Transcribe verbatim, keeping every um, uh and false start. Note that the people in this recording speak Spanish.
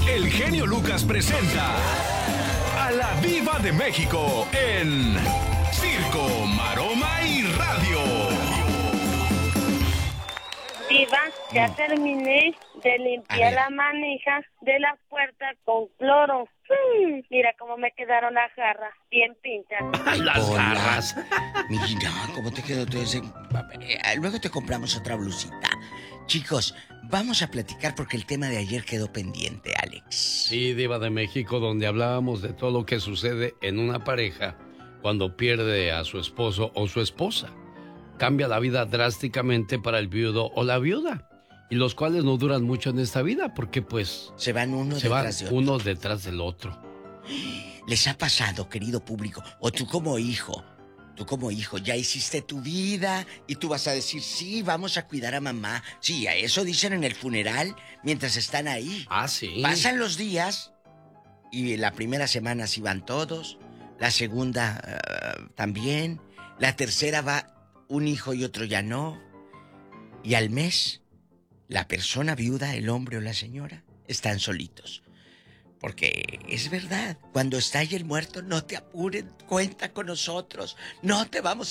el genio Lucas presenta a la Diva de México en Circo, Maroma y Radio. Diva, ya terminé de limpiar la manija de la puerta con cloro. Hmm, mira cómo me quedaron las garras, bien pinchas. Ay, las Hola. garras. Mira, ¿cómo te quedó todo ese...? Eh, Luego te compramos otra blusita. Chicos, vamos a platicar porque el tema de ayer quedó pendiente, Alex. Sí, Diva de México, donde hablábamos de todo lo que sucede en una pareja cuando pierde a su esposo o su esposa. Cambia la vida drásticamente para el viudo o la viuda. Y los cuales no duran mucho en esta vida porque pues... Se van uno se van detrás de otro. uno detrás del otro. ¿Les ha pasado, querido público? O tú como hijo, tú como hijo, ya hiciste tu vida y tú vas a decir, sí, vamos a cuidar a mamá. Sí, a eso dicen en el funeral mientras están ahí. Ah, sí. Pasan los días y la primera semana sí van todos, la segunda uh, también, la tercera va un hijo y otro ya no. Y al mes, la persona viuda, el hombre o la señora, están solitos. Porque es verdad, cuando está ahí el muerto, no te apuren, cuenta con nosotros, no te vamos